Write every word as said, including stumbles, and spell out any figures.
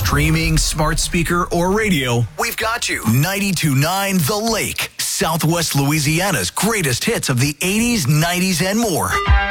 Streaming, smart speaker, or radio, we've got you. ninety-two point nine The Lake, Southwest Louisiana's greatest hits of the eighties, nineties, and more.